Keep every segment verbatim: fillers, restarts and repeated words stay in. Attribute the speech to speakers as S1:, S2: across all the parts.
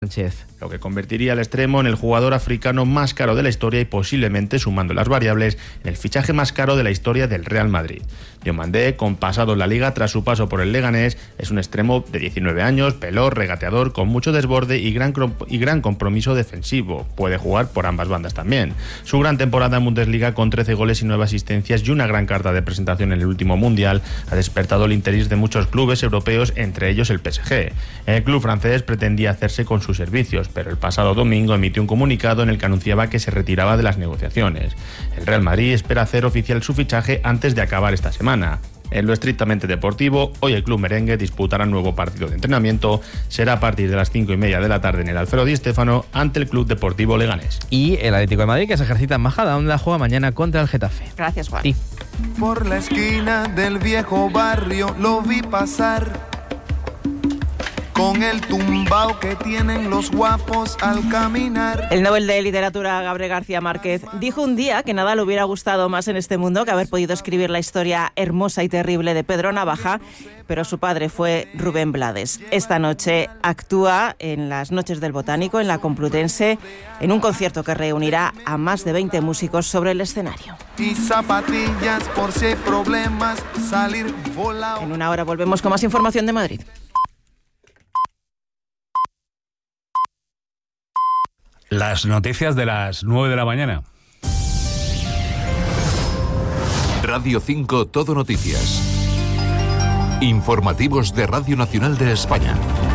S1: Sánchez.
S2: Lo que convertiría al extremo en el jugador africano más caro de la historia y posiblemente, sumando las variables, en el fichaje más caro de la historia del Real Madrid. Diomandé, con pasado en la Liga tras su paso por el Leganés, es un extremo de diecinueve años, veloz, regateador, con mucho desborde y gran, y gran compromiso defensivo. Puede jugar por ambas bandas también. Su gran temporada en Bundesliga, con trece goles y nueve asistencias y una gran carta de presentación en el último Mundial, ha despertado el interés de muchos clubes europeos, entre ellos el P S G. El club francés pretendía hacerse con sus servicios, pero el pasado domingo emitió un comunicado en el que anunciaba que se retiraba de las negociaciones. El Real Madrid espera hacer oficial su fichaje antes de acabar esta semana. En lo estrictamente deportivo, hoy el club merengue disputará un nuevo partido de entrenamiento. Será a partir de las cinco y media de la tarde en el Alfredo Di Stéfano ante el Club Deportivo Leganés.
S1: Y el Atlético de Madrid, que se ejercita en Majadahonda, juega mañana contra el Getafe.
S3: Gracias, Juan.
S1: Sí.
S4: Por la esquina del viejo barrio lo vi pasar, con el tumbao que tienen los guapos al caminar.
S3: El Nobel de Literatura Gabriel García Márquez dijo un día que nada le hubiera gustado más en este mundo que haber podido escribir la historia hermosa y terrible de Pedro Navaja, pero su padre fue Rubén Blades. Esta noche actúa en las Noches del Botánico, en la Complutense, en un concierto que reunirá a más de veinte músicos sobre el escenario.
S4: Y zapatillas por si hay problemas, salir volado.
S3: En una hora volvemos con más información de Madrid.
S5: Las noticias de las nueve de la mañana.
S6: Radio cinco Todo Noticias. Informativos de Radio Nacional de España.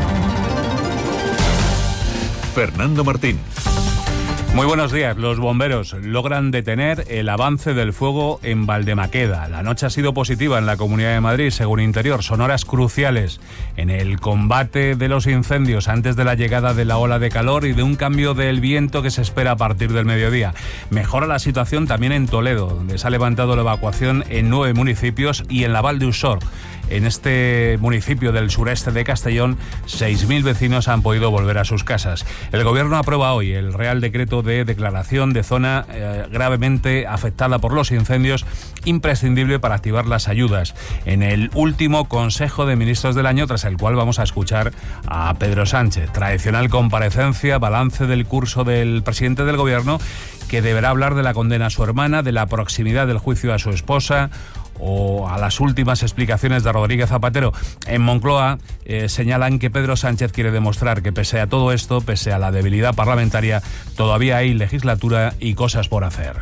S6: Fernando Martín.
S5: Muy buenos días. Los bomberos logran detener el avance del fuego en Valdemaqueda. La noche ha sido positiva en la Comunidad de Madrid, según Interior. Son horas cruciales en el combate de los incendios antes de la llegada de la ola de calor y de un cambio del viento que se espera a partir del mediodía. Mejora la situación también en Toledo, donde se ha levantado la evacuación en nueve municipios, y en la Val d'Usor. En este municipio del sureste de Castellón, seis mil vecinos han podido volver a sus casas. El Gobierno aprueba hoy el Real Decreto de declaración de zona eh, gravemente afectada por los incendios, imprescindible para activar las ayudas. En el último Consejo de Ministros del año, tras el cual vamos a escuchar a Pedro Sánchez. Tradicional comparecencia, balance del curso del presidente del Gobierno, que deberá hablar de la condena a su hermana, de la proximidad del juicio a su esposa, o a las últimas explicaciones de Rodríguez Zapatero. En Moncloa eh, señalan que Pedro Sánchez quiere demostrar que pese a todo esto, pese a la debilidad parlamentaria, todavía hay legislatura y cosas por hacer.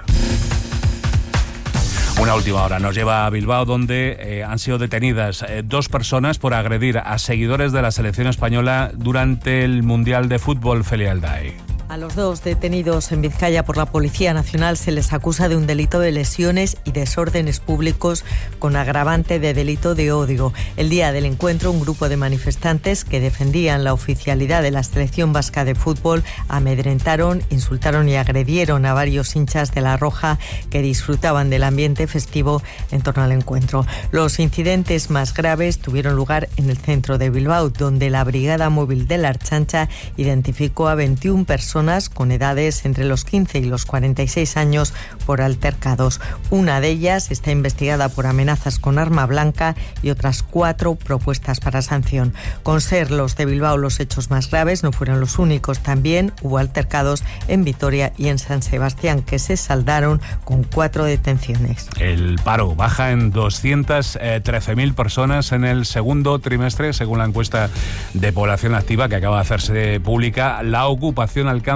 S5: Una última hora nos lleva a Bilbao, donde eh, han sido detenidas eh, dos personas por agredir a seguidores de la selección española durante el Mundial de Fútbol Felialday.
S7: A los dos detenidos en Vizcaya por la Policía Nacional se les acusa de un delito de lesiones y desórdenes públicos con agravante de delito de odio. El día del encuentro, un grupo de manifestantes que defendían la oficialidad de la selección vasca de fútbol amedrentaron, insultaron y agredieron a varios hinchas de La Roja que disfrutaban del ambiente festivo en torno al encuentro. Los incidentes más graves tuvieron lugar en el centro de Bilbao, donde la Brigada Móvil de la Ertzaintza identificó a veintiuna personas con edades entre los quince y los cuarenta y seis años por altercados. Una de ellas está investigada por amenazas con arma blanca y otras cuatro propuestas para sanción. Con ser los de Bilbao los hechos más graves, no fueron los únicos. También hubo altercados en Vitoria y en San Sebastián, que se saldaron con cuatro detenciones.
S5: El paro baja en doscientas trece mil personas en el segundo trimestre, según la encuesta de población activa que acaba de hacerse pública. La ocupación alcanza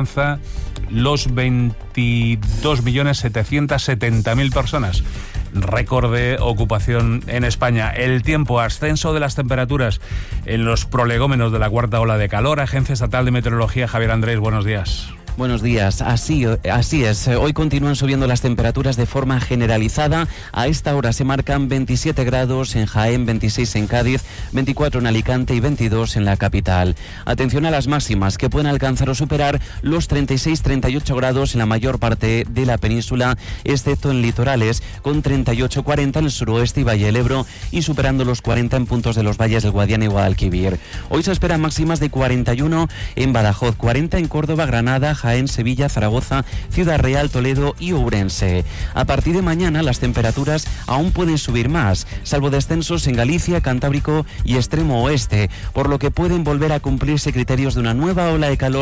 S5: los veintidós millones setecientos setenta mil personas. Récord de ocupación en España. El tiempo, ascenso de las temperaturas en los prolegómenos de la cuarta ola de calor. Agencia Estatal de Meteorología, Javier Andrés, buenos días.
S8: Buenos días, así, así es. Hoy continúan subiendo las temperaturas de forma generalizada. A esta hora se marcan veintisiete grados en Jaén, veintiséis en Cádiz, veinticuatro en Alicante y veintidós en la capital. Atención a las máximas, que pueden alcanzar o superar los treinta y seis a treinta y ocho grados en la mayor parte de la península, excepto en litorales, con treinta y ocho a cuarenta en el suroeste y Valle del Ebro, y superando los cuarenta en puntos de los valles del Guadiana y Guadalquivir. Hoy se esperan máximas de cuarenta y uno en Badajoz, cuarenta en Córdoba, Granada, Jaén, Sevilla, Zaragoza, Ciudad Real, Toledo y Ourense. A partir de mañana las temperaturas aún pueden subir más, salvo descensos en Galicia, Cantábrico y extremo oeste, por lo que pueden volver a cumplirse criterios de una nueva ola de calor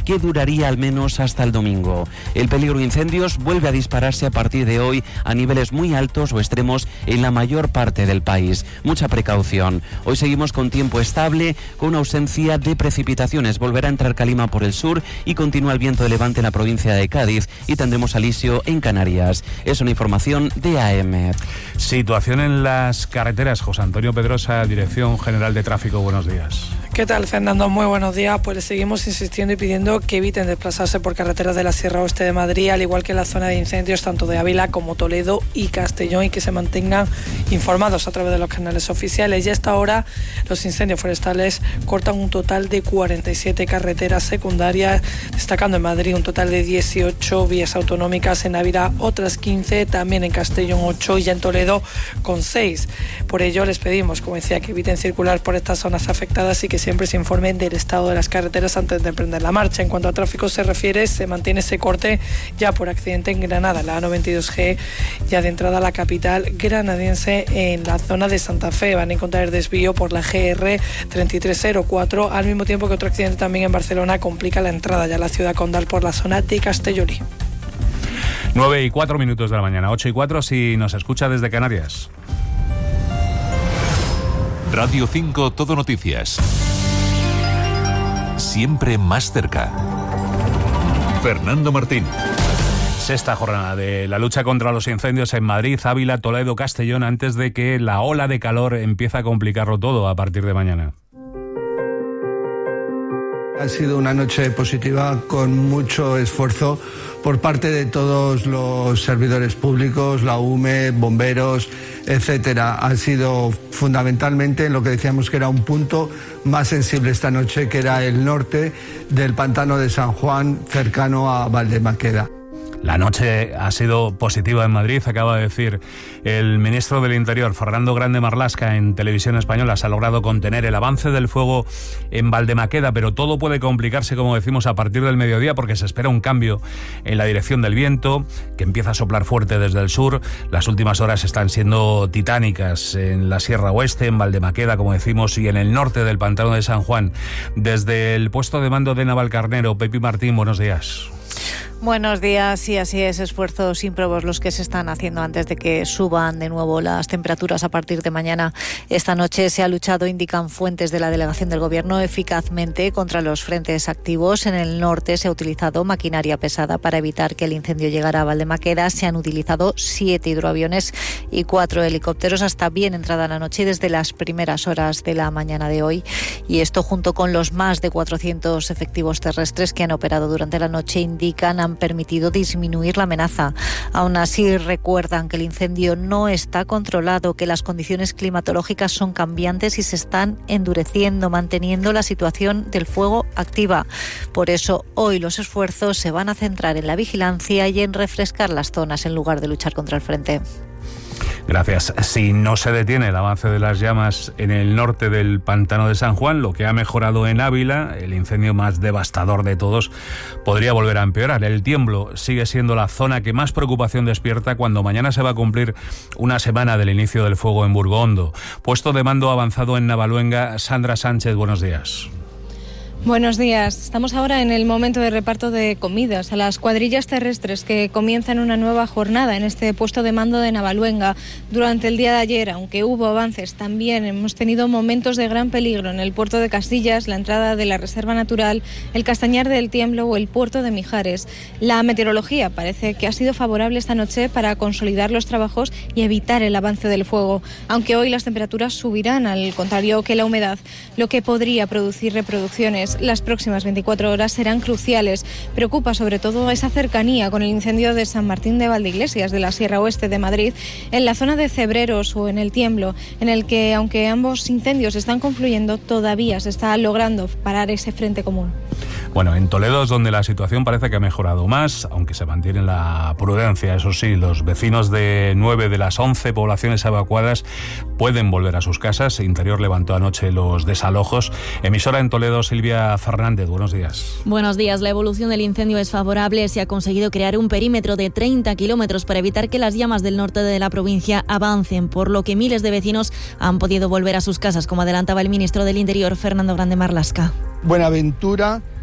S8: que duraría al menos hasta el domingo. El peligro de incendios vuelve a dispararse a partir de hoy a niveles muy altos o extremos en la mayor parte del país. Mucha precaución. Hoy seguimos con tiempo estable, con ausencia de precipitaciones. Volverá a entrar calima por el sur y continúa el viento de levante en la provincia de Cádiz y tendremos alisio en Canarias. Es una información de A M.
S5: Situación en las carreteras. José Antonio Pedrosa, Dirección General de Tráfico. Buenos días.
S9: ¿Qué tal, Fernando? Muy buenos días. Pues les seguimos insistiendo y pidiendo que eviten desplazarse por carreteras de la Sierra Oeste de Madrid, al igual que en la zona de incendios tanto de Ávila como Toledo y Castellón, y que se mantengan informados a través de los canales oficiales. Y a esta hora los incendios forestales cortan un total de cuarenta y siete carreteras secundarias, destacando en Madrid un total de dieciocho vías autonómicas, en Ávila otras quince, también en Castellón ocho y ya en Toledo con seis. Por ello les pedimos, como decía, que eviten circular por estas zonas afectadas y que siempre se informen del estado de las carreteras antes de emprender la marcha. En cuanto a tráfico se refiere, se mantiene ese corte ya por accidente en Granada, la A noventa y dos G, ya de entrada a la capital granadiense en la zona de Santa Fe. Van a encontrar el desvío por la G R treinta y tres cero cuatro, al mismo tiempo que otro accidente también en Barcelona complica la entrada ya a la ciudad condal por la zona de Castellolí.
S5: nueve y cuatro minutos de la mañana, ocho y cuatro si nos escucha desde Canarias.
S6: Radio cinco Todo Noticias. Siempre más cerca. Fernando Martín.
S5: Sexta jornada de la lucha contra los incendios en Madrid, Ávila, Toledo, Castellón, antes de que la ola de calor empiece a complicarlo todo a partir de mañana.
S10: Ha sido una noche positiva con mucho esfuerzo por parte de todos los servidores públicos, la U M E, bomberos, etcétera. Ha sido fundamentalmente en lo que decíamos que era un punto más sensible esta noche, que era el norte del pantano de San Juan, cercano a Valdemaqueda.
S5: La noche ha sido positiva en Madrid, acaba de decir el ministro del Interior, Fernando Grande Marlaska, en Televisión Española. Se ha logrado contener el avance del fuego en Valdemaqueda, pero todo puede complicarse, como decimos, a partir del mediodía, porque se espera un cambio en la dirección del viento, que empieza a soplar fuerte desde el sur. Las últimas horas están siendo titánicas en la Sierra Oeste, en Valdemaqueda, como decimos, y en el norte del pantano de San Juan. Desde el puesto de mando de Navalcarnero, Pepi Martín, buenos días.
S11: Buenos días, sí, así es, esfuerzos ímprobos los que se están haciendo antes de que suban de nuevo las temperaturas a partir de mañana. Esta noche se ha luchado, indican fuentes de la delegación del Gobierno, eficazmente contra los frentes activos. En el norte se ha utilizado maquinaria pesada para evitar que el incendio llegara a Valdemaqueda. Se han utilizado siete hidroaviones y cuatro helicópteros hasta bien entrada la noche y desde las primeras horas de la mañana de hoy. Y esto, junto con los más de cuatrocientos efectivos terrestres que han operado durante la noche, indican han permitido disminuir la amenaza. Aún así, recuerdan que el incendio no está controlado, que las condiciones climatológicas son cambiantes y se están endureciendo, manteniendo la situación del fuego activa. Por eso, hoy los esfuerzos se van a centrar en la vigilancia y en refrescar las zonas en lugar de luchar contra el frente.
S5: Gracias. Si no se detiene el avance de las llamas en el norte del pantano de San Juan, lo que ha mejorado en Ávila, el incendio más devastador de todos, podría volver a empeorar. El Tiemblo sigue siendo la zona que más preocupación despierta cuando mañana se va a cumplir una semana del inicio del fuego en Burgondo. Puesto de mando avanzado en Navaluenga, Sandra Sánchez, buenos días.
S12: Buenos días. Estamos ahora en el momento de reparto de comidas a las cuadrillas terrestres que comienzan una nueva jornada en este puesto de mando de Navaluenga. Durante el día de ayer, aunque hubo avances, también hemos tenido momentos de gran peligro en el puerto de Casillas, la entrada de la Reserva Natural, el Castañar del Tiemblo o el puerto de Mijares. La meteorología parece que ha sido favorable esta noche para consolidar los trabajos y evitar el avance del fuego, aunque hoy las temperaturas subirán, al contrario que la humedad, lo que podría producir reproducciones. Las próximas veinticuatro horas serán cruciales. Preocupa sobre todo esa cercanía con el incendio de San Martín de Valdeiglesias, de la Sierra Oeste de Madrid, en la zona de Cebreros o en el Tiemblo, en el que, aunque ambos incendios están confluyendo, todavía se está logrando parar ese frente común.
S5: Bueno, en Toledo es donde la situación parece que ha mejorado más, aunque se mantiene la prudencia. Eso sí, los vecinos de nueve de las once poblaciones evacuadas pueden volver a sus casas. Interior levantó anoche los desalojos. Emisora en Toledo, Silvia Fernández, buenos días.
S13: Buenos días. La evolución del incendio es favorable. Se ha conseguido crear un perímetro de treinta kilómetros para evitar que las llamas del norte de la provincia avancen, por lo que miles de vecinos han podido volver a sus casas, como adelantaba el ministro del Interior, Fernando Grande Marlaska.
S10: Buenaventura,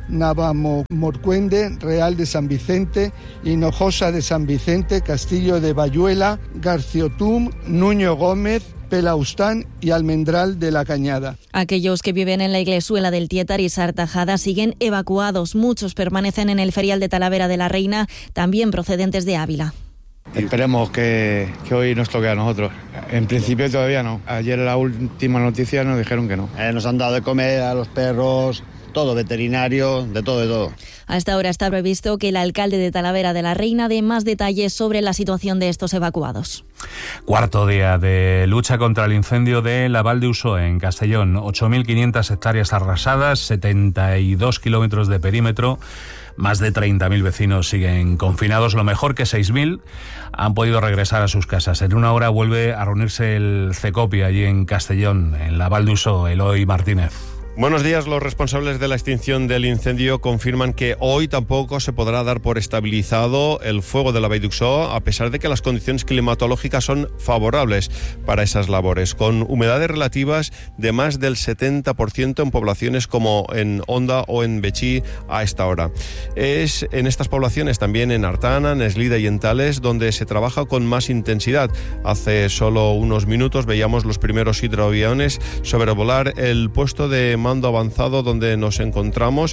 S10: Navamorcuende, Real de San Vicente, Hinojosa de San Vicente, Castillo de Bayuela, Garciotum, Nuño Gómez, Pelaustán y Almendral de la Cañada.
S13: Aquellos que viven en la Iglesuela del Tietar y Sartajada siguen evacuados. Muchos permanecen en el ferial de Talavera de la Reina, también procedentes de Ávila.
S14: Esperemos que, que hoy nos toque a nosotros. En principio todavía no. Ayer la última noticia nos dijeron que no.
S15: Eh, nos han dado de comer a los perros, todo, veterinario, de todo, de todo.
S13: A esta hora está previsto que el alcalde de Talavera de la Reina dé más detalles sobre la situación de estos evacuados.
S5: Cuarto día de lucha contra el incendio de la Val de Usoe, en Castellón. ocho mil quinientas hectáreas arrasadas, setenta y dos kilómetros de perímetro. Más de treinta mil vecinos siguen confinados. Lo mejor que seis mil han podido regresar a sus casas. En una hora vuelve a reunirse el CECOPI allí en Castellón, en la Val de Usoe. Eloy Martínez.
S16: Buenos días. Los responsables de la extinción del incendio confirman que hoy tampoco se podrá dar por estabilizado el fuego de la Vall d'Uixó, a pesar de que las condiciones climatológicas son favorables para esas labores, con humedades relativas de más del setenta por ciento en poblaciones como en Onda o en Betxí a esta hora. Es en estas poblaciones, también en Artana, en Eslida y en Tales, donde se trabaja con más intensidad. Hace solo unos minutos veíamos los primeros hidroaviones sobrevolar el puesto de mando avanzado donde nos encontramos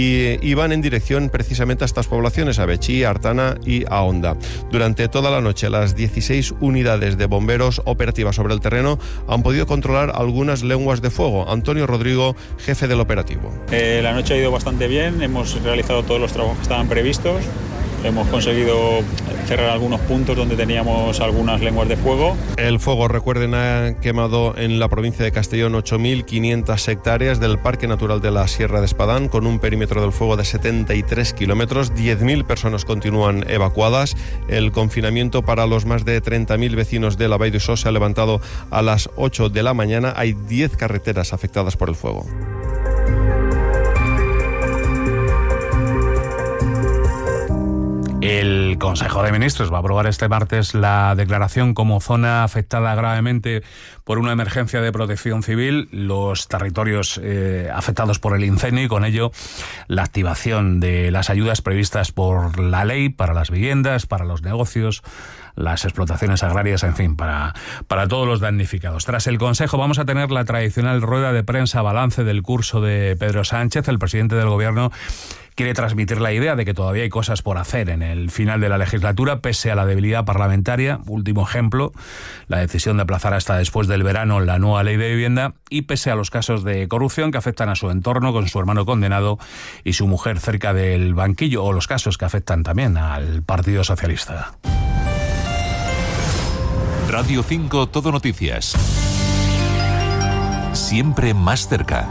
S16: y iban en dirección precisamente a estas poblaciones, a Betxí, a Artana y a Onda. Durante toda la noche las dieciséis unidades de bomberos operativas sobre el terreno han podido controlar algunas lenguas de fuego. Antonio Rodrigo, jefe del operativo.
S17: Eh, la noche ha ido bastante bien, hemos realizado todos los trabajos que estaban previstos. Hemos conseguido cerrar algunos puntos donde teníamos algunas lenguas de fuego.
S16: El fuego, recuerden, ha quemado en la provincia de Castellón ocho mil quinientas hectáreas del Parque Natural de la Sierra de Espadán, con un perímetro del fuego de setenta y tres kilómetros. diez mil personas continúan evacuadas. El confinamiento para los más de treinta mil vecinos de la Vall d'Uixó se ha levantado a las ocho de la mañana. Hay diez carreteras afectadas por el fuego.
S5: El Consejo de Ministros va a aprobar este martes la declaración como zona afectada gravemente por una emergencia de protección civil, los territorios eh, afectados por el incendio y con ello la activación de las ayudas previstas por la ley para las viviendas, para los negocios, las explotaciones agrarias, en fin, para, para todos los damnificados. Tras el Consejo vamos a tener la tradicional rueda de prensa balance del curso de Pedro Sánchez. El presidente del Gobierno quiere transmitir la idea de que todavía hay cosas por hacer en el final de la legislatura, pese a la debilidad parlamentaria. Último ejemplo, la decisión de aplazar hasta después del verano la nueva ley de vivienda, y pese a los casos de corrupción que afectan a su entorno, con su hermano condenado y su mujer cerca del banquillo, o los casos que afectan también al Partido Socialista.
S6: Radio cinco Todo Noticias. Siempre más cerca.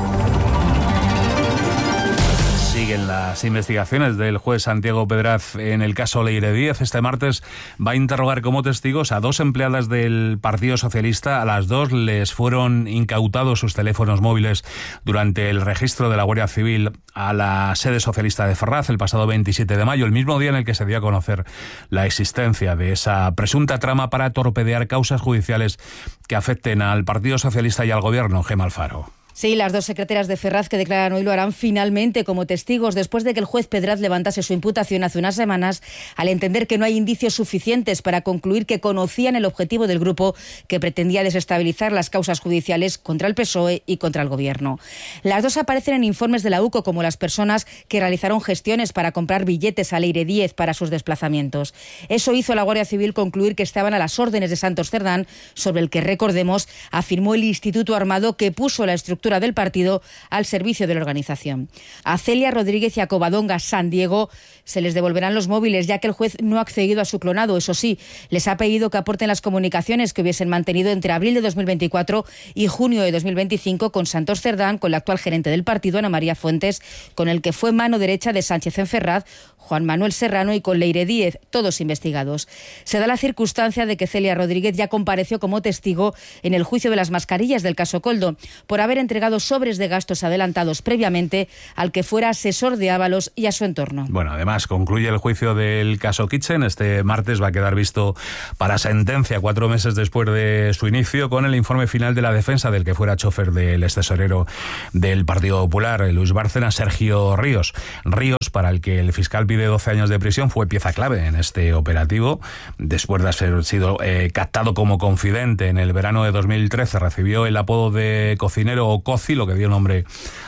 S5: Siguen las investigaciones del juez Santiago Pedraz en el caso Leire Díez. Este martes va a interrogar como testigos a dos empleadas del Partido Socialista. A las dos les fueron incautados sus teléfonos móviles durante el registro de la Guardia Civil a la sede socialista de Ferraz el pasado veintisiete de mayo, el mismo día en el que se dio a conocer la existencia de esa presunta trama para torpedear causas judiciales que afecten al Partido Socialista y al Gobierno. Gemma Alfaro.
S18: Sí, las dos secretarias de Ferraz que declaran hoy lo harán finalmente como testigos después de que el juez Pedraz levantase su imputación hace unas semanas al entender que no hay indicios suficientes para concluir que conocían el objetivo del grupo que pretendía desestabilizar las causas judiciales contra el P S O E y contra el Gobierno. Las dos aparecen en informes de la U C O como las personas que realizaron gestiones para comprar billetes a Leire Díez para sus desplazamientos. Eso hizo la Guardia Civil concluir que estaban a las órdenes de Santos Cerdán, sobre el que, recordemos, afirmó el Instituto Armado que puso la estructura del partido al servicio de la organización. A Celia Rodríguez y a Covadonga San Diego se les devolverán los móviles, ya que el juez no ha accedido a su clonado. Eso sí, les ha pedido que aporten las comunicaciones que hubiesen mantenido entre abril de dos mil veinticuatro y junio de dos mil veinticinco con Santos Cerdán, con la actual gerente del partido, Ana María Fuentes, con el que fue mano derecha de Sánchez en Ferraz, Juan Manuel Serrano, y con Leire Díez, todos investigados. Se da la circunstancia de que Celia Rodríguez ya compareció como testigo en el juicio de las mascarillas del caso Coldo, por haber entregado entregado sobres de gastos adelantados previamente al que fuera asesor de Ábalos y a su entorno.
S5: Bueno, además concluye el juicio del caso Kitchen. Este martes va a quedar visto para sentencia cuatro meses después de su inicio, con el informe final de la defensa del que fuera chofer del extesorero del Partido Popular, Luis Bárcena, Sergio Ríos. Ríos, para el que el fiscal pide doce años de prisión, fue pieza clave en este operativo. Después de haber sido eh, captado como confidente en el verano de dos mil trece, recibió el apodo de cocinero o Coci, lo que dio nombre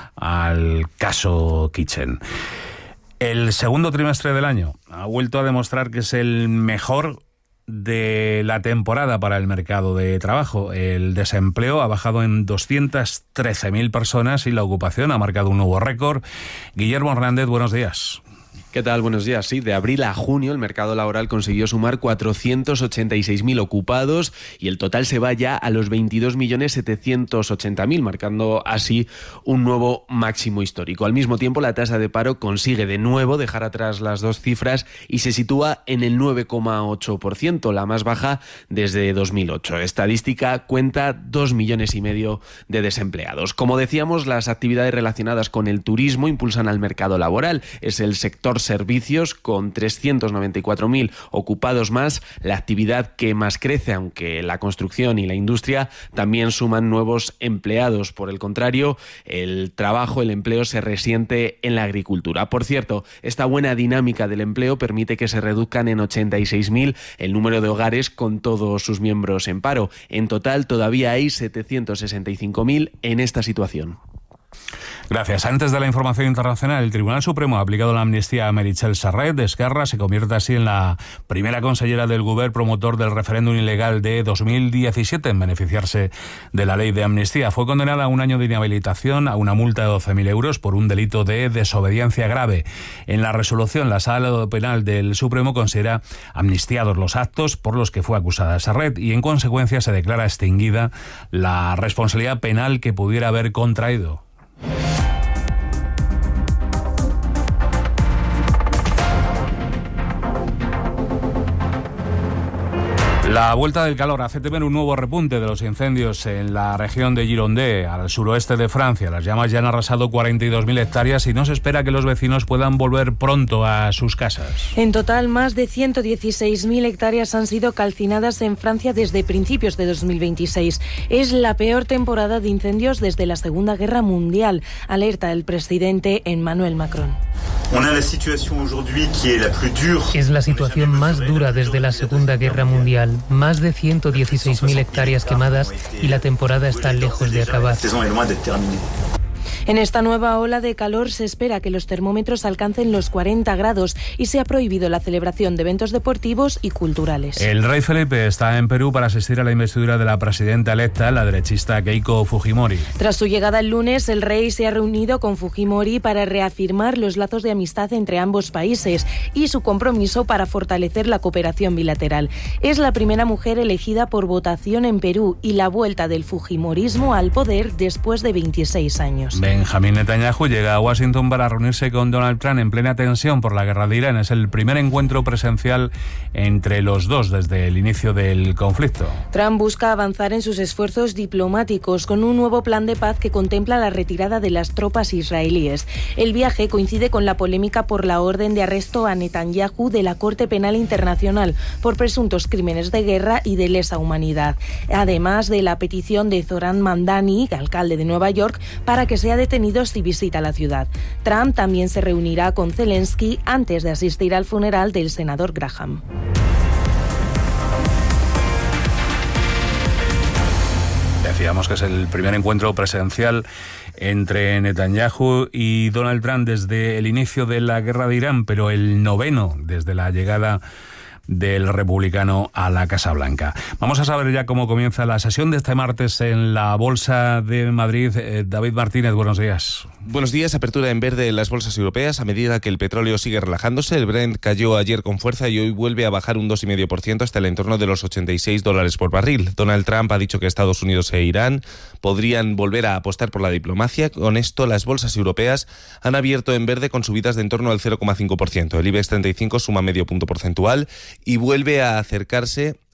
S5: al caso Kitchen. El segundo trimestre del año ha vuelto a demostrar que es el mejor de la temporada para el mercado de trabajo. El desempleo ha bajado en doscientas trece mil personas y la ocupación ha marcado un nuevo récord. Guillermo Hernández, buenos días.
S19: ¿Qué tal? Buenos días. Sí, de abril a junio el mercado laboral consiguió sumar cuatrocientos ochenta y seis mil ocupados y el total se va ya a los veintidós millones setecientos ochenta mil, marcando así un nuevo máximo histórico. Al mismo tiempo, la tasa de paro consigue de nuevo dejar atrás las dos cifras y se sitúa en el nueve coma ocho por ciento, la más baja desde dos mil ocho. Estadística cuenta dos millones y medio de desempleados. Como decíamos, las actividades relacionadas con el turismo impulsan al mercado laboral. Es el sector servicios, con trescientos noventa y cuatro mil ocupados más, la actividad que más crece, aunque la construcción y la industria también suman nuevos empleados. Por el contrario, el trabajo, el empleo se resiente en la agricultura. Por cierto, esta buena dinámica del empleo permite que se reduzcan en ochenta y seis mil el número de hogares con todos sus miembros en paro. En total, todavía hay setecientos sesenta y cinco mil en esta situación.
S5: Gracias. Antes de la información internacional, el Tribunal Supremo ha aplicado la amnistía a Meritxell Serret de Esquerra. Se convierte así en la primera consellera del Govern promotor del referéndum ilegal de dos mil diecisiete en beneficiarse de la ley de amnistía. Fue condenada a un año de inhabilitación, a una multa de doce mil euros por un delito de desobediencia grave. En la resolución, la Sala Penal del Supremo considera amnistiados los actos por los que fue acusada Serret y, en consecuencia, se declara extinguida la responsabilidad penal que pudiera haber contraído. La vuelta del calor hace temer un nuevo repunte de los incendios en la región de Gironde, al suroeste de Francia. Las llamas ya han arrasado cuarenta y dos mil hectáreas y no se espera que los vecinos puedan volver pronto a sus casas.
S20: En total, más de ciento dieciséis mil hectáreas han sido calcinadas en Francia desde principios de dos mil veintiséis. Es la peor temporada de incendios desde la Segunda Guerra Mundial, alerta el presidente Emmanuel Macron.
S21: Es la situación más dura desde la Segunda Guerra Mundial. Más de ciento dieciséis mil hectáreas quemadas y la temporada está lejos de acabar.
S20: En esta nueva ola de calor se espera que los termómetros alcancen los cuarenta grados y se ha prohibido la celebración de eventos deportivos y culturales.
S5: El rey Felipe está en Perú para asistir a la investidura de la presidenta electa, la derechista Keiko Fujimori.
S20: Tras su llegada el lunes, el rey se ha reunido con Fujimori para reafirmar los lazos de amistad entre ambos países y su compromiso para fortalecer la cooperación bilateral. Es la primera mujer elegida por votación en Perú y la vuelta del fujimorismo al poder después de veintiséis años.
S5: Benjamín Netanyahu llega a Washington para reunirse con Donald Trump en plena tensión por la guerra de Irán. Es el primer encuentro presencial entre los dos desde el inicio del conflicto.
S20: Trump busca avanzar en sus esfuerzos diplomáticos con un nuevo plan de paz que contempla la retirada de las tropas israelíes. El viaje coincide con la polémica por la orden de arresto a Netanyahu de la Corte Penal Internacional por presuntos crímenes de guerra y de lesa humanidad, además de la petición de Zoran Mamdani, alcalde de Nueva York, para que sea detenido si visita la ciudad. Trump también se reunirá con Zelensky antes de asistir al funeral del senador Graham.
S5: Decíamos que es el primer encuentro presencial entre Netanyahu y Donald Trump desde el inicio de la guerra de Irán, pero el noveno desde la llegada del republicano a la Casa Blanca. Vamos a saber ya cómo comienza la sesión de este martes en la Bolsa de Madrid. Eh, David Martínez, buenos días.
S22: Buenos días. Apertura en verde en las bolsas europeas a medida que el petróleo sigue relajándose. El Brent cayó ayer con fuerza y hoy vuelve a bajar un dos coma cinco por ciento hasta el entorno de los ochenta y seis dólares por barril. Donald Trump ha dicho que Estados Unidos e Irán podrían volver a apostar por la diplomacia. Con esto, las bolsas europeas han abierto en verde con subidas de en torno al cero coma cinco por ciento. El IBEX treinta y cinco suma medio punto porcentual y vuelve a acercarse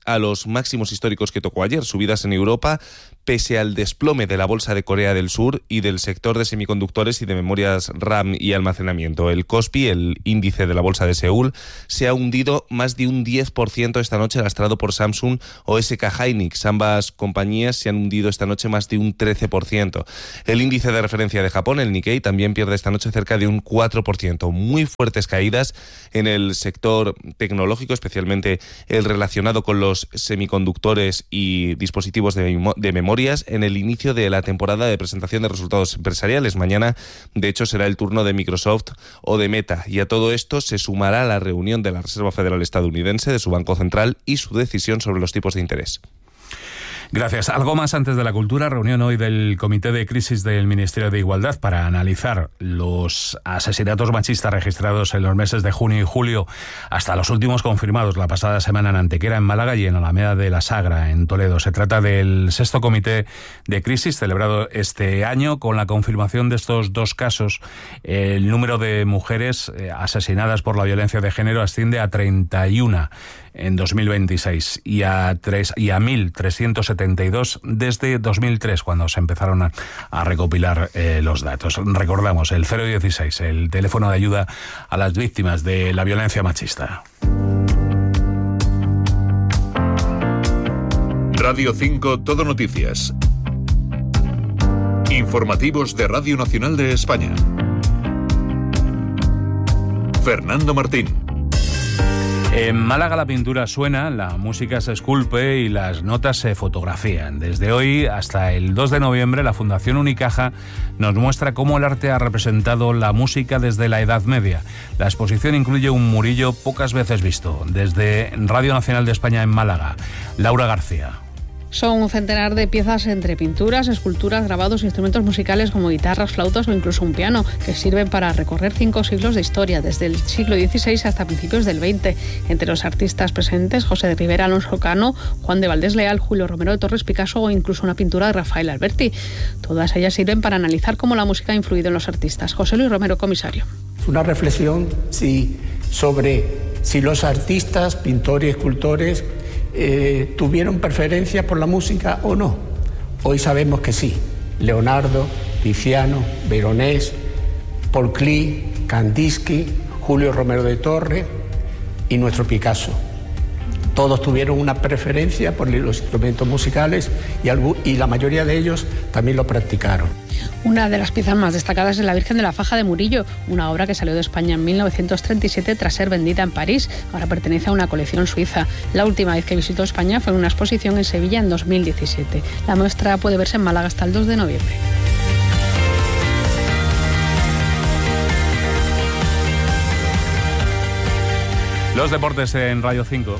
S22: a los máximos históricos que tocó ayer, subidas en Europa, pese al desplome de la bolsa de Corea del Sur y del sector de semiconductores y de memorias RAM y almacenamiento. El Kospi, el índice de la bolsa de Seúl, se ha hundido más de un diez por ciento esta noche, lastrado por Samsung o S K Hynix. Ambas compañías se han hundido esta noche más de un trece por ciento. El índice de referencia de Japón, el Nikkei, también pierde esta noche cerca de un cuatro por ciento. Muy fuertes caídas en el sector tecnológico, especialmente el relacionado con los semiconductores y dispositivos de, de memoria, en el inicio de la temporada de presentación de resultados empresariales. Mañana, de hecho, será el turno de Microsoft o de Meta, y a todo esto se sumará la reunión de la Reserva Federal estadounidense, de su Banco Central, y su decisión sobre los tipos de interés.
S5: Gracias. Algo más antes de la cultura. Reunión hoy del Comité de Crisis del Ministerio de Igualdad para analizar los asesinatos machistas registrados en los meses de junio y julio, hasta los últimos confirmados la pasada semana en Antequera, en Málaga, y en Alameda de la Sagra, en Toledo. Se trata del sexto Comité de Crisis celebrado este año. Con la confirmación de estos dos casos, el número de mujeres asesinadas por la violencia de género asciende a treinta y una en dos mil veintiséis y a, tres, y a mil trescientos setenta y dos desde dos mil tres, cuando se empezaron a, a recopilar eh, los datos. Recordamos, el cero dieciséis, el teléfono de ayuda a las víctimas de la violencia machista.
S6: Radio cinco Todo Noticias. Informativos de Radio Nacional de España. Fernando Martín.
S5: En Málaga la pintura suena, la música se esculpe y las notas se fotografían. Desde hoy hasta el dos de noviembre, la Fundación Unicaja nos muestra cómo el arte ha representado la música desde la Edad Media. La exposición incluye un murillo pocas veces visto. Desde Radio Nacional de España en Málaga, Laura García.
S1: Son un centenar de piezas entre pinturas, esculturas, grabados, instrumentos musicales como guitarras, flautas o incluso un piano, que sirven para recorrer cinco siglos de historia, desde el siglo dieciséis hasta principios del veinte. Entre los artistas presentes, José de Rivera, Alonso Cano, Juan de Valdés Leal, Julio Romero de Torres Picasso o incluso una pintura de Rafael Alberti. Todas ellas sirven para analizar cómo la música ha influido en los artistas. José Luis Romero, comisario.
S2: Es una reflexión sí, sobre si los artistas, pintores y escultores Eh, ¿tuvieron preferencia por la música o no? Hoy sabemos que sí. Leonardo, Tiziano, Veronés, Paul Klee, Kandinsky, Julio Romero de Torres y nuestro Picasso. Todos tuvieron una preferencia por los instrumentos musicales y, algún, y la mayoría de ellos también lo practicaron.
S1: Una de las piezas más destacadas es La Virgen de la Faja de Murillo, una obra que salió de España en mil novecientos treinta y siete tras ser vendida en París. Ahora pertenece a una colección suiza. La última vez que visitó España fue en una exposición en Sevilla en dos mil diecisiete. La muestra puede verse en Málaga hasta el dos de noviembre.
S5: Los deportes en Radio cinco.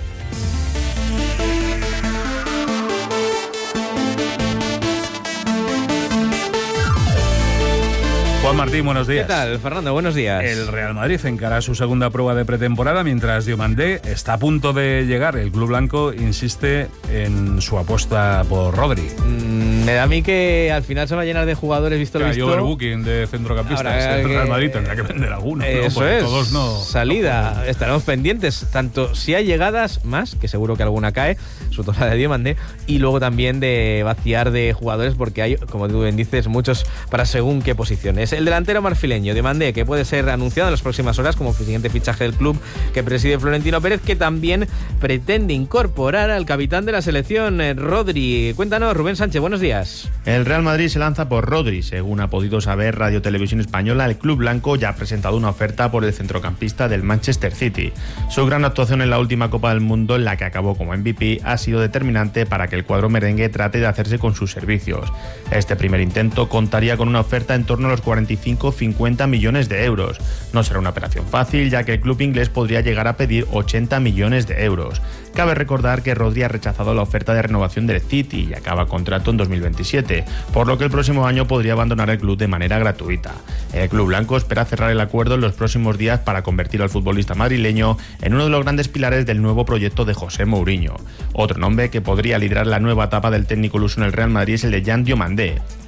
S5: Juan Martín, buenos días.
S23: ¿Qué tal, Fernando? Buenos días.
S5: El Real Madrid encara su segunda prueba de pretemporada, mientras Diomandé está a punto de llegar. El club blanco insiste en su apuesta por Rodri.
S23: Mm, me da a mí que al final se va a llenar de jugadores, visto lo visto.
S5: Hay overbooking de centrocampistas. Ahora, el Real que... Madrid tendrá que vender alguno.
S23: Eso
S5: ¿no?
S23: es.
S5: Todos no.
S23: Salida.
S5: No
S23: Estaremos pendientes, tanto si hay llegadas más, que seguro que alguna cae, sobre todo la de Diomandé, y luego también de vaciar de jugadores, porque hay, como tú bien dices, muchos para según qué posiciones. El delantero marfileño Diomandé, que puede ser anunciado en las próximas horas como siguiente fichaje del club que preside Florentino Pérez, que también pretende incorporar al capitán de la selección, Rodri. Cuéntanos, Rubén Sánchez, buenos días.
S24: El Real Madrid se lanza por Rodri. Según ha podido saber Radio Televisión Española, el club blanco ya ha presentado una oferta por el centrocampista del Manchester City. Su gran actuación en la última Copa del Mundo, en la que acabó como M V P, ha sido determinante para que el cuadro merengue trate de hacerse con sus servicios. Este primer intento contaría con una oferta en torno a los cuarenta y cinco a cincuenta millones de euros. No será una operación fácil, ya que el club inglés podría llegar a pedir ochenta millones de euros. Cabe recordar que Rodri ha rechazado la oferta de renovación del City y acaba contrato en dos mil veintisiete, por lo que el próximo año podría abandonar el club de manera gratuita. El club blanco espera cerrar el acuerdo en los próximos días para convertir al futbolista madrileño en uno de los grandes pilares del nuevo proyecto de José Mourinho. Otro nombre que podría liderar la nueva etapa del técnico luso en el Real Madrid es el de Jan Diomandé.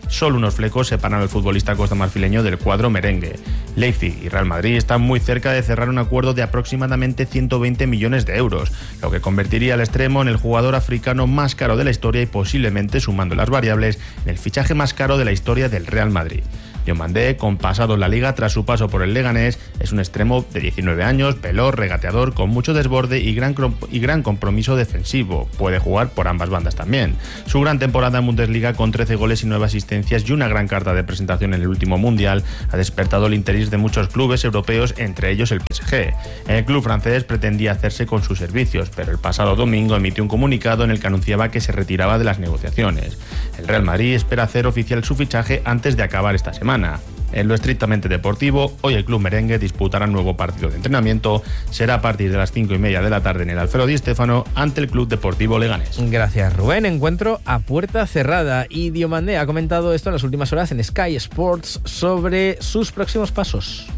S24: Solo unos flecos separan al futbolista costamarfileño del cuadro merengue. Leipzig y Real Madrid están muy cerca de cerrar un acuerdo de aproximadamente ciento veinte millones de euros, lo que convertiría al extremo en el jugador africano más caro de la historia y posiblemente, sumando las variables, en el fichaje más caro de la historia del Real Madrid. Diomandé, con pasado en la Liga tras su paso por el Leganés, es un extremo de diecinueve años, veloz, regateador, con mucho desborde y gran, y gran compromiso defensivo. Puede jugar por ambas bandas también. Su gran temporada en Bundesliga, con trece goles y nueve asistencias y una gran carta de presentación en el último Mundial, ha despertado el interés de muchos clubes europeos, entre ellos el P S G. El club francés pretendía hacerse con sus servicios, pero el pasado domingo emitió un comunicado en el que anunciaba que se retiraba de las negociaciones. El Real Madrid espera hacer oficial su fichaje antes de acabar esta semana. En lo estrictamente deportivo, hoy el club merengue disputará un nuevo partido de entrenamiento. Será a partir de las cinco y media de la tarde en el Alfredo Di Stéfano ante el Club Deportivo Leganés.
S23: Gracias, Rubén. Encuentro a puerta cerrada. Y Diomandé ha comentado esto en las últimas horas en Sky Sports sobre sus próximos pasos.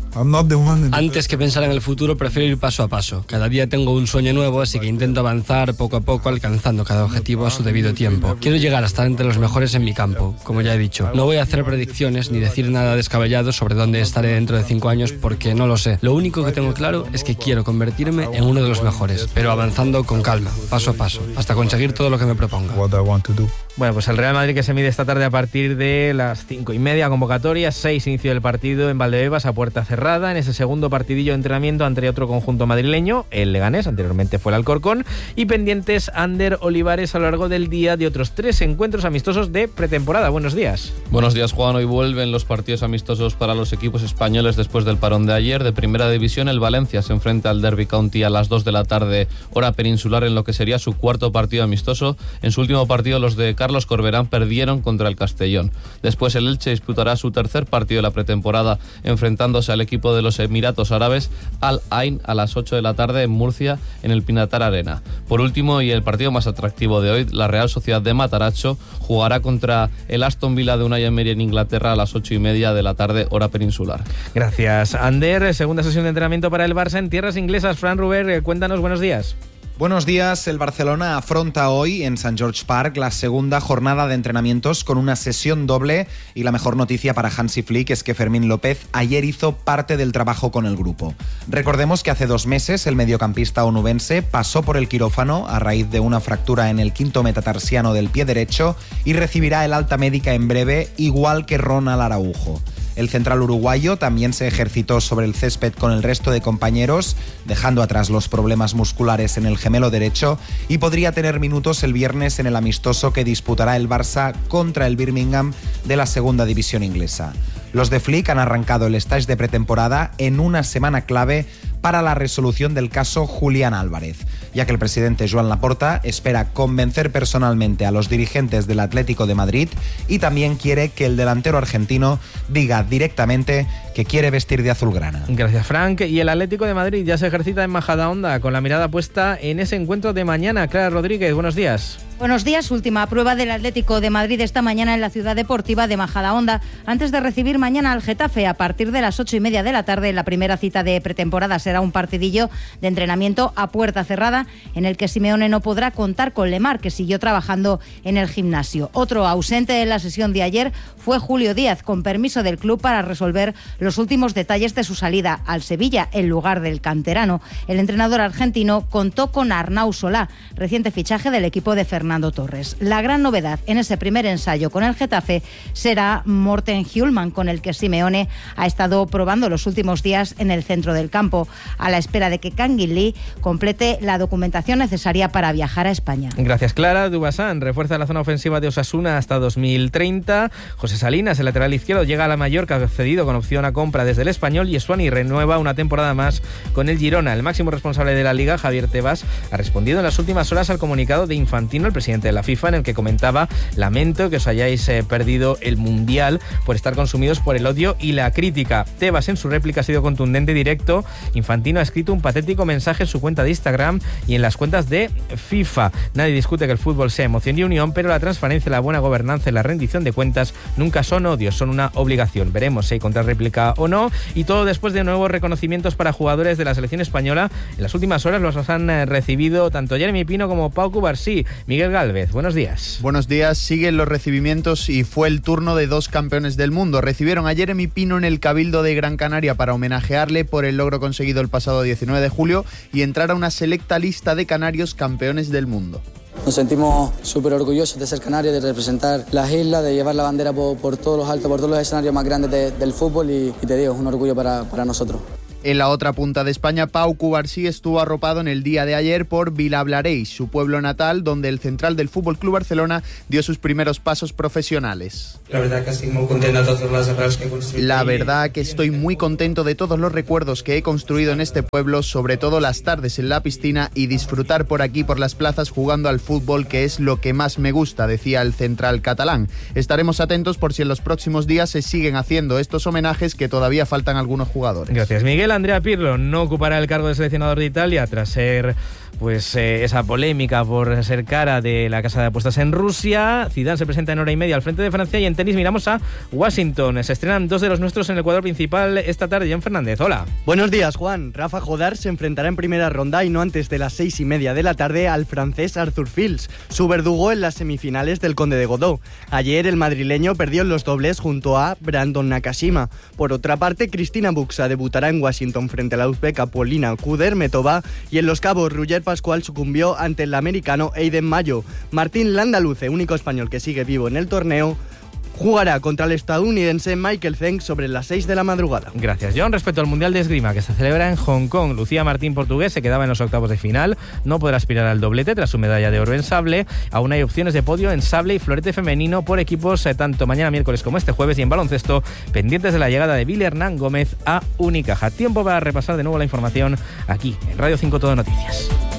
S3: Antes que pensar en el futuro, prefiero ir paso a paso. Cada día tengo un sueño nuevo, así que intento avanzar poco a poco, alcanzando cada objetivo a su debido tiempo. Quiero llegar a estar entre los mejores en mi campo, como ya he dicho. No voy a hacer predicciones ni decir nada descabellado sobre dónde estaré dentro de cinco años, porque no lo sé. Lo único que tengo claro es que quiero convertirme en uno de los mejores, pero avanzando con calma, paso a paso, hasta conseguir todo lo que me proponga.
S23: Bueno, pues el Real Madrid, que se mide esta tarde a partir de las cinco y media, convocatoria, seis inicio del partido en Valdebebas a puerta cerrada, en ese segundo partidillo de entrenamiento ante otro conjunto madrileño, el Leganés, anteriormente fue el Alcorcón, y pendientes Ander Olivares a lo largo del día de otros tres encuentros amistosos de pretemporada. Buenos días.
S4: Buenos días, Juan. Hoy vuelven los partidos amistosos para los equipos españoles después del parón de ayer. De primera división, el Valencia se enfrenta al Derby County a las dos de la tarde, hora peninsular, en lo que sería su cuarto partido amistoso. En su último partido, los de Carlos Corberán perdieron contra el Castellón. Después el Elche disputará su tercer partido de la pretemporada enfrentándose al equipo de los Emiratos Árabes, Al Ain, a las ocho de la tarde en Murcia, en el Pinatar Arena. Por último, y el partido más atractivo de hoy, la Real Sociedad de Matarazzo jugará contra el Aston Villa de Unai Emery en Inglaterra a las ocho y media de la tarde, hora peninsular.
S23: Gracias, Ander. Segunda sesión de entrenamiento para el Barça en tierras inglesas. Fran Ruber, cuéntanos, buenos días.
S7: Buenos días. El Barcelona afronta hoy en Saint George Park la segunda jornada de entrenamientos con una sesión doble, y la mejor noticia para Hansi Flick es que Fermín López ayer hizo parte del trabajo con el grupo. Recordemos que hace dos meses el mediocampista onubense pasó por el quirófano a raíz de una fractura en el quinto metatarsiano del pie derecho y recibirá el alta médica en breve, igual que Ronald Araujo. El central uruguayo también se ejercitó sobre el césped con el resto de compañeros, dejando atrás los problemas musculares en el gemelo derecho, y podría tener minutos el viernes en el amistoso que disputará el Barça contra el Birmingham de la segunda división inglesa. Los de Flick han arrancado el stage de pretemporada en una semana clave para la resolución del caso Julián Álvarez, ya que el presidente Joan Laporta espera convencer personalmente a los dirigentes del Atlético de Madrid y también quiere que el delantero argentino diga directamente que quiere vestir de azulgrana.
S23: Gracias, Frank. Y el Atlético de Madrid ya se ejercita en Majadahonda con la mirada puesta en ese encuentro de mañana. Clara Rodríguez, buenos días.
S18: Buenos días. Última prueba del Atlético de Madrid esta mañana en la ciudad deportiva de Majadahonda, antes de recibir mañana al Getafe a partir de las ocho y media de la tarde. La primera cita de pretemporada será un partidillo de entrenamiento a puerta cerrada en el que Simeone no podrá contar con Lemar, que siguió trabajando en el gimnasio. Otro ausente en la sesión de ayer fue Julio Díaz, con permiso del club para resolver los últimos detalles de su salida al Sevilla en lugar del canterano. El entrenador argentino contó con Arnau Solá, reciente fichaje del equipo de Fernando Torres. La gran novedad en ese primer ensayo con el Getafe será Morten Hjulmand, con el que Simeone ha estado probando los últimos días en el centro del campo, a la espera de que Kangin Lee complete la documentación necesaria para viajar a España.
S23: Gracias, Clara. Dubasan refuerza la zona ofensiva de Osasuna hasta dos mil treinta. José Salinas, el lateral izquierdo, llega a la Mallorca cedido con opción a compra desde el Español, y Esuani renueva una temporada más con el Girona. El máximo responsable de la Liga, Javier Tebas, ha respondido en las últimas horas al comunicado de Infantino, el presidente de la FIFA, en el que comentaba: lamento que os hayáis eh, perdido el Mundial por estar consumidos por el odio y la crítica. Tebas en su réplica ha sido contundente y directo. Infantino ha escrito un patético mensaje en su cuenta de Instagram y en las cuentas de FIFA. Nadie discute que el fútbol sea emoción y unión, pero la transparencia, la buena gobernanza y la rendición de cuentas nunca son odios, son una obligación. Veremos si hay contrarréplica o no, y todo después de nuevos reconocimientos para jugadores de la selección española. En las últimas horas los han recibido tanto Jeremy Pino como Pau Cubarsí. Miguel Miguel Gálvez. Buenos días.
S8: Buenos días. Siguen los recibimientos y fue el turno de dos campeones del mundo. Recibieron a Jeremy Pino en el Cabildo de Gran Canaria para homenajearle por el logro conseguido el pasado diecinueve de julio y entrar a una selecta lista de canarios campeones del mundo.
S9: Nos sentimos súper orgullosos de ser canarios, de representar las islas, de llevar la bandera por, por todos los altos, por todos los escenarios más grandes de, del fútbol y, y te digo, es un orgullo para, para nosotros.
S8: En la otra punta de España, Pau Cubarsí estuvo arropado en el día de ayer por Vilablareix, su pueblo natal, donde el central del F C Barcelona dio sus primeros pasos profesionales.
S11: La verdad que estoy muy contento de todos los recuerdos que he construido.
S8: La verdad que estoy muy contento de todos los recuerdos que he construido en este pueblo, sobre todo las tardes en la piscina y disfrutar por aquí, por las plazas, jugando al fútbol, que es lo que más me gusta, decía el central catalán. Estaremos atentos por si en los próximos días se siguen haciendo estos homenajes, que todavía faltan algunos jugadores.
S23: Gracias, Miguel. Andrea Pirlo no ocupará el cargo de seleccionador de Italia tras ser pues eh, esa polémica por ser cara de la casa de apuestas en Rusia. Zidane se presenta en hora y media al frente de Francia y en tenis miramos a Washington. Se estrenan dos de los nuestros en el cuadro principal esta tarde. John Fernández, hola.
S12: Buenos días, Juan. Rafa Jodar se enfrentará en primera ronda y no antes de las seis y media de la tarde al francés Arthur Fils, su verdugo en las semifinales del Conde de Godó. Ayer el madrileño perdió en los dobles junto a Brandon Nakashima. Por otra parte, Cristina Buxa debutará en Washington frente a la uzbeka Polina Kudermetova y en Los Cabos Roger Pascual sucumbió ante el americano Eiden Mayo. Martín Landaluce, único español que sigue vivo en el torneo, jugará contra el estadounidense Michael Zeng sobre las seis de la madrugada.
S23: Gracias, John. Respecto al Mundial de Esgrima que se celebra en Hong Kong, Lucía Martín, portugués, se quedaba en los octavos de final. No podrá aspirar al doblete tras su medalla de oro en sable. Aún hay opciones de podio en sable y florete femenino por equipos, eh, tanto mañana miércoles como este jueves. Y en baloncesto, pendientes de la llegada de Billy Hernán Gómez a Unicaja. Tiempo para repasar de nuevo la información aquí en Radio cinco Todo Noticias.